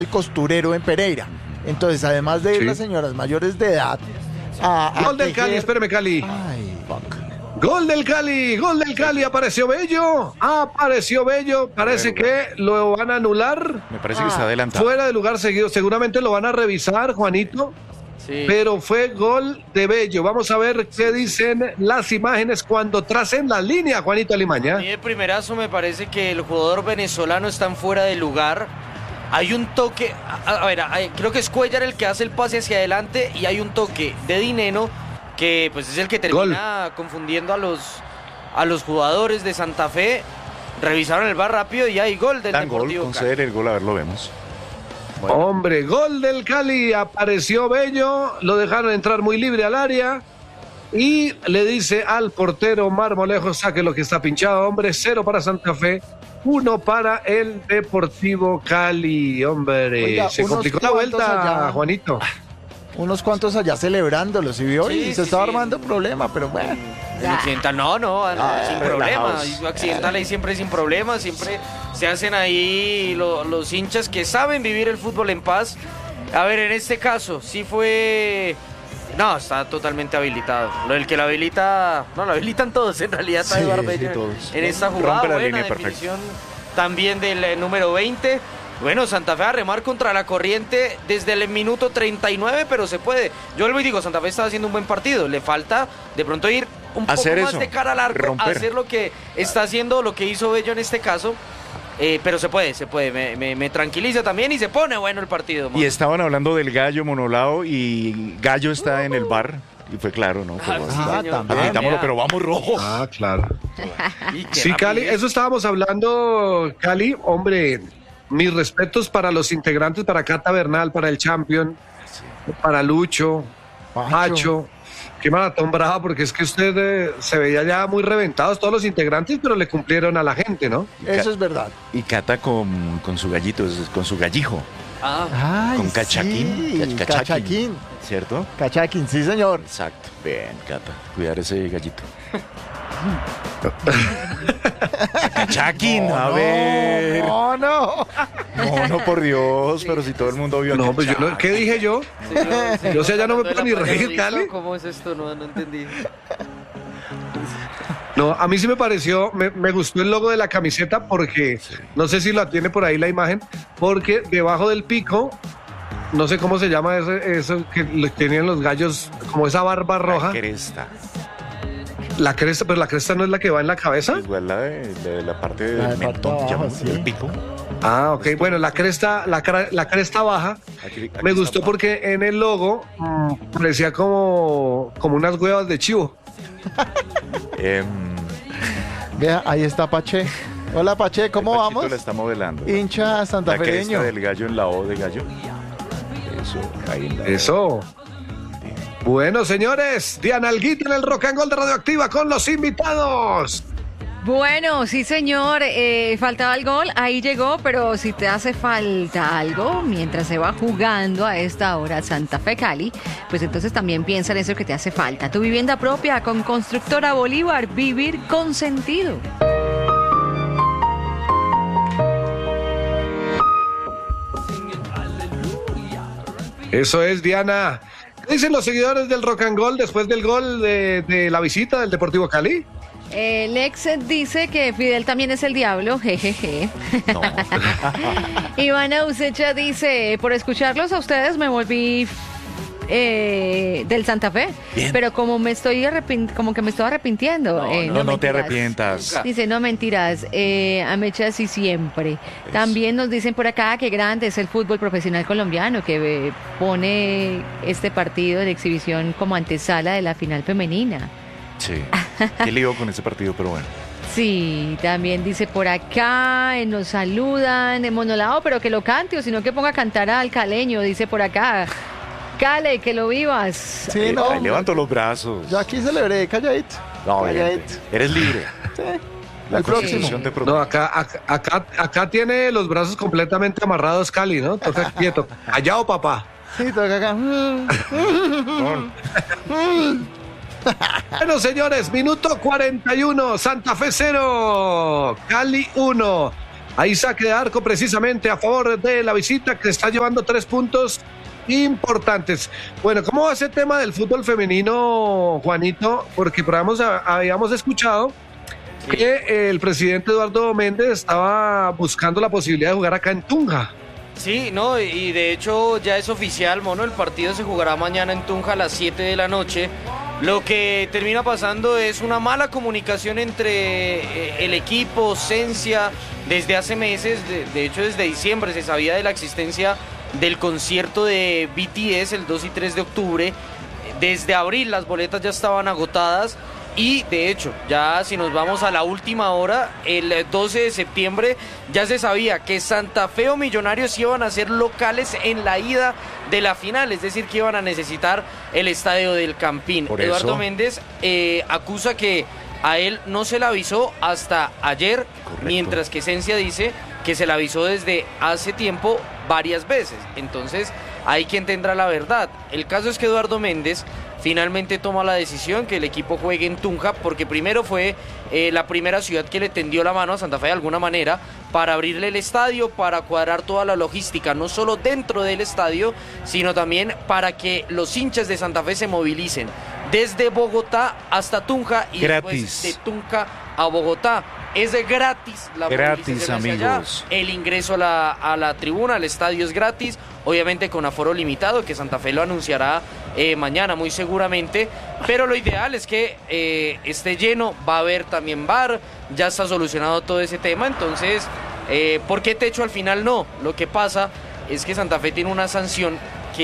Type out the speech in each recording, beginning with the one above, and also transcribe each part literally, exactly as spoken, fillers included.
costurero en Pereira. Entonces, además de ir Sí. las señoras mayores de edad a, a Gol del tejer- Cali, espérame, Cali. Ay, fuck. Gol del Cali, gol del Cali, apareció Bello, apareció Bello, parece que lo van a anular, Me parece que está adelantado. fuera de lugar seguido, seguramente lo van a revisar, Juanito, Sí. pero fue gol de Bello. Vamos a ver qué dicen las imágenes cuando tracen la línea, Juanito A Alimaña. mí de primerazo me parece que el jugador venezolano está en fuera de lugar. Hay un toque, a, a ver, hay- creo que es Cuellar el que hace el pase hacia adelante y hay un toque de Dineno que pues es el que termina confundiendo a los, a los jugadores de Santa Fe. Revisaron el V A R rápido y hay gol del Dan gol, Deportivo Cali. conceder el gol, a ver, lo vemos. Hombre, gol del Cali, apareció Bello, lo dejaron entrar muy libre al área y le dice al portero Marmolejo, saque lo que está pinchado, hombre, cero para Santa Fe, uno para el Deportivo Cali, hombre. Oiga, se unos complicó la cuantos vuelta, allá. Juanito. Unos cuantos allá celebrándolo, ¿sí vio? Sí, y se sí, estaba sí. armando problema, pero bueno. En Occidental no, no, Ah, sin relajados. problemas. Occidental ahí siempre sin problemas, siempre se hacen ahí lo- los hinchas que saben vivir el fútbol en paz. A ver, en este caso, sí fue... No, está totalmente habilitado. Lo del que lo habilita... No, lo habilitan todos, en realidad está Sí, Eduardo sí, Bello todos. en esta Rompe jugada. la Buena línea, perfecto. definición también del eh, número veinte. Bueno, Santa Fe a remar contra la corriente desde el minuto treinta y nueve, pero se puede. Yo le digo, Santa Fe está haciendo un buen partido. Le falta de pronto ir un Hacer poco más eso, de cara al arco, romper. hacer lo que está haciendo, lo que hizo Bello en este caso. Eh, pero se puede, se puede. Me, me- me tranquiliza también y se pone bueno el partido. Y Mono. estaban hablando del Gallo Monolao y Gallo está en el bar. Y fue claro, ¿no? Fue Ah, así. sí, Ah, señor. también. Admitámoslo, Vea. pero vamos rojo. Ah, claro. Y qué Sí, Cali, rapidez. eso estábamos hablando, Cali, hombre, mis respetos para los integrantes, para Cata Bernal, para el Champion, para Lucho, Pacho. Pacho. Qué maratón brava, porque es que usted eh, se veía ya muy reventados todos los integrantes, pero le cumplieron a la gente, ¿no? Eso es verdad. Y Cata con, con su gallito, es- con su gallijo, Ah, Ay, Con cachaquín, sí, cach- cachaquín. cachaquín. ¿cierto? Cachaquín, sí, señor. Exacto. Bien, Cata, cuidar ese gallito. Cachaquín, a No, ver. No, no. No, no, por Dios, pero si todo el mundo vio a No, pues yo no, ¿qué dije yo? señor, Yo sé, ya no me señor, puedo ni la reír, periodista, Cali. ¿Cómo es esto? No, no entendí. No, a mí sí me pareció, me, me gustó el logo de la camiseta porque, no sé si la tiene por ahí la imagen, porque debajo del pico, no sé cómo se llama ese- eso que le tenían los gallos, como esa barba roja, Cresta. la cresta, pero la cresta no es la que va en la cabeza. Igual la de, la de la parte La del de mentón, parte abajo, llama, sí. del pico. Ah, ok, bueno, la cresta, la, cra- la cresta baja, Aquí- aquí me está. gustó porque en el logo mm, parecía como, como unas huevas de chivo. Em, Vea, ahí está Pache. Hola, Pache, ¿cómo Pachito vamos? la está modelando. Hincha La cresta santafereño. del gallo en la O de gallo. Eso, ahí en la O. Eso. Bueno, señores, Diana Alguita en el Rock and Roll de Radioactiva con los invitados. Bueno, sí señor, eh, faltaba el gol, ahí llegó, pero si te hace falta algo mientras se va jugando a esta hora Santa Fe Cali, pues entonces también piensa en eso que te hace falta. Tu vivienda propia con Constructora Bolívar, vivir con sentido. Eso es, Diana. ¿Qué dicen los seguidores del Rock and Roll después del gol de, de la visita del Deportivo Cali? Eh, Lex dice que Fidel también es el diablo, jejeje. No. Ivana Usecha dice, por escucharlos a ustedes me volví eh, del Santa Fe, Bien. pero como me estoy arrepin- como que me estoy arrepintiendo. No, eh, no, no te mentiras. arrepientas. Dice, no mentiras, eh, Amecha sí siempre. También nos dicen por acá que grande es el fútbol profesional colombiano, que eh, pone este partido de exhibición como antesala de la final femenina. Sí. Qué lío con ese partido, pero bueno. Sí, también dice por acá, eh, nos saludan, en monolao, pero que lo cante, o sino que ponga a cantar al caleño, dice por acá. Cale, que lo vivas. Sí, Eh, no. ahí levanto los brazos. Yo aquí celebré, calladito. No, bien, calladito. eres libre. Sí. La El próximo. Constitución te protege. No, acá, acá, acá, acá tiene los brazos completamente amarrados Cali, ¿no? Toca quieto. Allá o papá. Sí, toca acá. Bueno, señores, minuto cuarenta y uno, Santa Fe cero, Cali uno. Ahí saque de arco precisamente a favor de la visita, que está llevando tres puntos importantes. Bueno, ¿cómo va ese tema del fútbol femenino, Juanito? Porque por habíamos, habíamos escuchado sí. que el presidente Eduardo Méndez estaba buscando la posibilidad de jugar acá en Tunja. Sí, no, y de hecho ya es oficial, Mono, el partido se jugará mañana en Tunja a las siete de la noche. Lo que termina pasando es una mala comunicación entre el equipo, Cencia, desde hace meses, de, de hecho desde diciembre se sabía de la existencia del concierto de B T S el dos y tres de octubre. Desde abril las boletas ya estaban agotadas y de hecho ya si nos vamos a la última hora, el doce de septiembre ya se sabía que Santa Fe o Millonarios iban a ser locales en la ida de la final, es decir que iban a necesitar el estadio del Campín. Por Eduardo eso... Méndez eh, acusa que a él no se le avisó hasta ayer, correcto. Mientras que Cencia dice que se le avisó desde hace tiempo varias veces. Entonces, hay quien tendrá la verdad. El caso es que Eduardo Méndez finalmente toma la decisión que el equipo juegue en Tunja, porque primero fue eh, la primera ciudad que le tendió la mano a Santa Fe de alguna manera para abrirle el estadio, para cuadrar toda la logística, no solo dentro del estadio, sino también para que los hinchas de Santa Fe se movilicen desde Bogotá hasta Tunja y gratis. Después de Tunja a Bogotá. Es de gratis la gratis, amigos. Allá. El ingreso a la, a la tribuna, al estadio es gratis, obviamente con aforo limitado, que Santa Fe lo anunciará eh, mañana muy seguramente, pero lo ideal es que eh, esté lleno, va a haber también bar, ya está solucionado todo ese tema, entonces, eh, ¿por qué techo al final no? Lo que pasa es que Santa Fe tiene una sanción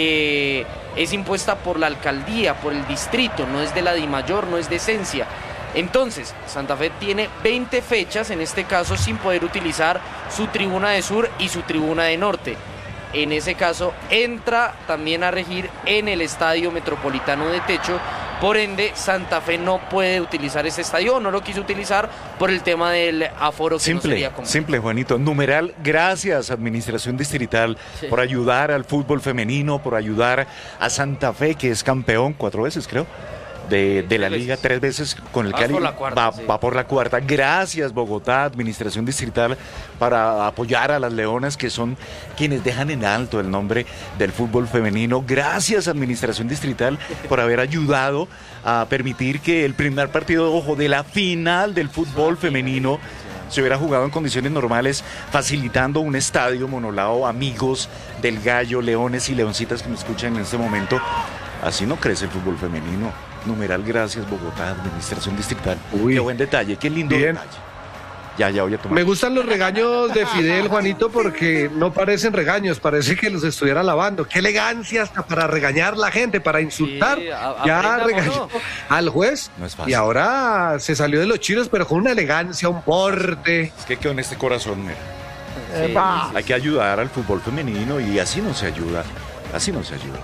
que es impuesta por la alcaldía, por el distrito, no es de la DIMAYOR, no es de Cencia. Entonces, Santa Fe tiene veinte fechas, en este caso, sin poder utilizar su tribuna de sur y su tribuna de norte. En ese caso, entra también a regir en el Estadio Metropolitano de Techo. Por ende, Santa Fe no puede utilizar ese estadio, no lo quiso utilizar por el tema del aforo que simple, no sería común. Simple, Juanito. Numeral, gracias, Administración Distrital, sí. por ayudar al fútbol femenino, por ayudar a Santa Fe, que es campeón cuatro veces, creo. De, de la liga, tres veces con el Cali, cuarta, va, sí. va por la cuarta. Gracias, Bogotá, Administración Distrital, para apoyar a las Leonas, que son quienes dejan en alto el nombre del fútbol femenino. Gracias, Administración Distrital, por haber ayudado a permitir que el primer partido, ojo, de la final del fútbol femenino se hubiera jugado en condiciones normales, facilitando un estadio monolao. Amigos del Gallo, leones y leoncitas que me escuchan en este momento, así no crece el fútbol femenino. Numeral, gracias, Bogotá, Administración Distrital. Uy, qué buen detalle, qué lindo bien. detalle. Ya, ya voy a tomar. Me gustan los regaños de Fidel, Juanito, porque no parecen regaños, parece que los estuviera lavando. Qué elegancia hasta para regañar a la gente, para insultar. Sí, a, ya regañó al juez no es fácil. Y ahora se salió de los chiros, pero con una elegancia, un porte. Es que quedó en este corazón, mira. Sí, sí, Hay que ayudar al fútbol femenino y así no se ayuda, así no se ayuda.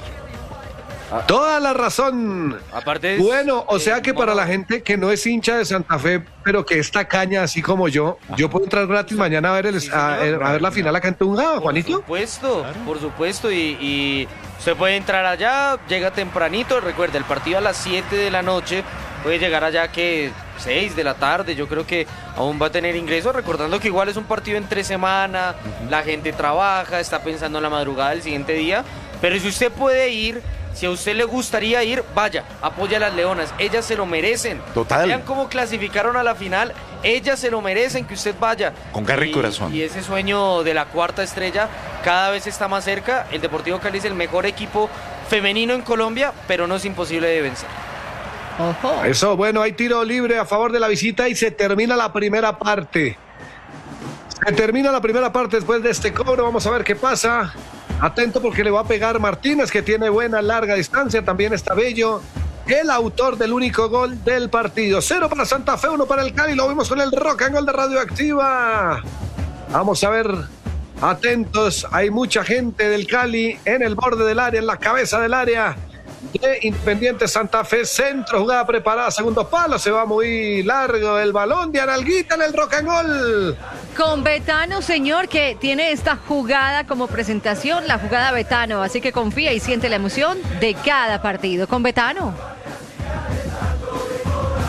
Toda la razón. Aparte es, bueno, o sea eh, que bueno, para la gente que no es hincha de Santa Fe, pero que está caña así como yo, ajá, yo puedo entrar gratis mañana a ver el, sí, a, a, a ver la final acá en Tunja, Juanito. Por supuesto, claro. por supuesto, y, y usted puede entrar allá, llega tempranito, recuerde, el partido a las siete de la noche, puede llegar allá que seis de la tarde, yo creo que aún va a tener ingresos, recordando que igual es un partido entre semana, uh-huh. la gente trabaja, está pensando en la madrugada del siguiente día, pero si usted puede ir, si a usted le gustaría ir, vaya, apoya a las Leonas, ellas se lo merecen. Total. Vean cómo clasificaron a la final, ellas se lo merecen que usted vaya. Con garra y, y corazón. Y ese sueño de la cuarta estrella cada vez está más cerca. El Deportivo Cali es el mejor equipo femenino en Colombia, pero no es imposible de vencer. Ojo. Eso, bueno, hay tiro libre a favor de la visita y se termina la primera parte. Se termina la primera parte después de este cobro, vamos a ver qué pasa. Atento porque le va a pegar Martínez, que tiene buena larga distancia. También está Bello, el autor del único gol del partido. Cero para Santa Fe, uno para el Cali. Lo vimos con el Rock and Gol de Radioactiva. Vamos a ver, atentos. Hay mucha gente del Cali en el borde del área, en la cabeza del área de Independiente Santa Fe. Centro, jugada preparada, segundo palo. Se va muy largo el balón de Analguita en el Rock and Gol. Con Betano, señor, que tiene esta jugada como presentación, la jugada Betano, así que confía y siente la emoción de cada partido con Betano.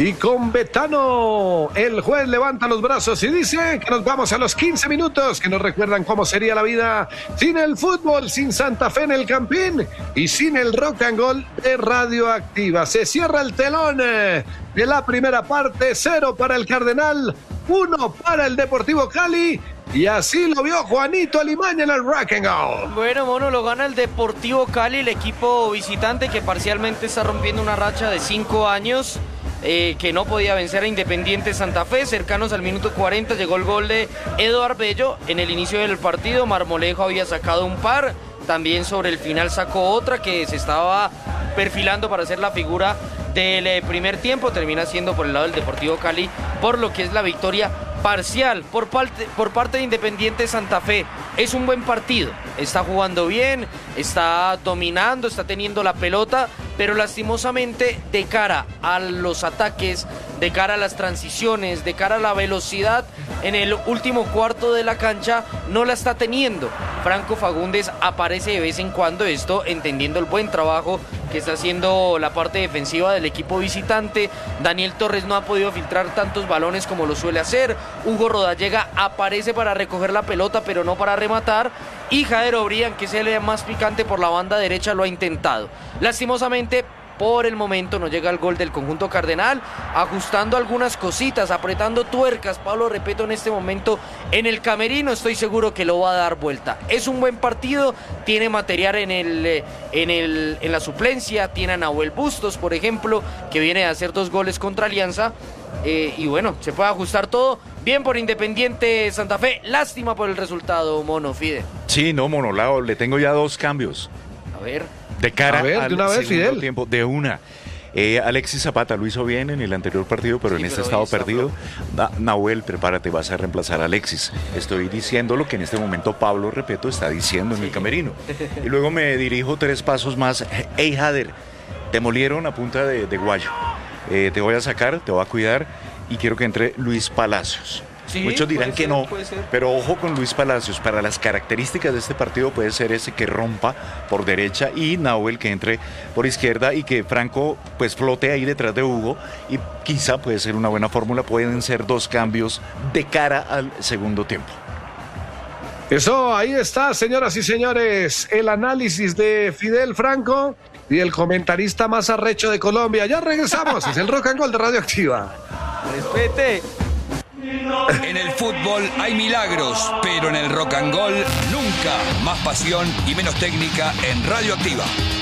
y con Betano. El juez levanta los brazos y dice que nos vamos a los quince minutos, que nos recuerdan cómo sería la vida sin el fútbol, sin Santa Fe en el Campín y sin el Rock and Roll de Radioactiva. Se cierra el telón de la primera parte, cero para el Cardenal, uno para el Deportivo Cali. Y así lo vio Juanito Alimaña en el Rock and Roll. Bueno, mono, lo gana el Deportivo Cali, el equipo visitante que parcialmente está rompiendo una racha de cinco años. Eh, que no podía vencer a Independiente Santa Fe. Cercanos al minuto cuarenta llegó el gol de Eduard Bello. En el inicio del partido Marmolejo había sacado un par, también sobre el final sacó otra que se estaba perfilando para ser la figura del eh, primer tiempo. Termina siendo por el lado del Deportivo Cali, por lo que es la victoria parcial por parte, por parte de Independiente Santa Fe. Es un buen partido, está jugando bien, está dominando, está teniendo la pelota, pero lastimosamente de cara a los ataques, de cara a las transiciones, de cara a la velocidad, en el último cuarto de la cancha no la está teniendo. Franco Fagundes aparece de vez en cuando, esto entendiendo el buen trabajo que está haciendo la parte defensiva del equipo visitante. Daniel Torres no ha podido filtrar tantos balones como lo suele hacer. Hugo Rodallega aparece para recoger la pelota, pero no para rematar. Y Jader Obrián, que es el más picante por la banda derecha, lo ha intentado. Lastimosamente, por el momento no llega el gol del conjunto cardenal, ajustando algunas cositas, apretando tuercas. Pablo Repeto en este momento en el camerino, estoy seguro que lo va a dar vuelta. Es un buen partido, tiene material en, el, en, el, en la suplencia, tiene a Nahuel Bustos, por ejemplo, que viene a hacer dos goles contra Alianza. Eh, y bueno, se puede ajustar todo. Bien por Independiente Santa Fe, lástima por el resultado, Mono Fide. Sí, no, Monolao, le tengo ya dos cambios. A ver. De cara A ver, al de una vez, segundo Fidel. tiempo, de una. Eh, Alexis Zapata lo hizo bien en el anterior partido, pero Sí, en este pero estado hoy está perdido. Na- Nahuel, prepárate, vas a reemplazar a Alexis. Estoy diciendo lo que en este momento Pablo Repeto está diciendo en el camerino. Y luego me dirijo tres pasos más. Hey, Jader, te molieron a punta de, de guayo. Eh, te voy a sacar, te voy a cuidar y quiero que entre Luis Palacios. Sí, Muchos dirán puede que ser, no, puede ser. pero ojo con Luis Palacios. Para las características de este partido puede ser ese que rompa por derecha y Nahuel que entre por izquierda y que Franco pues flote ahí detrás de Hugo y quizá puede ser una buena fórmula. Pueden ser dos cambios de cara al segundo tiempo. Eso, ahí está, señoras y señores, el análisis de Fidel Franco y el comentarista más arrecho de Colombia. Ya regresamos, es el Rock and Roll de Radioactiva. Respete. En el fútbol hay milagros, pero en el rock and roll nunca. Más pasión y menos técnica en Radioactiva.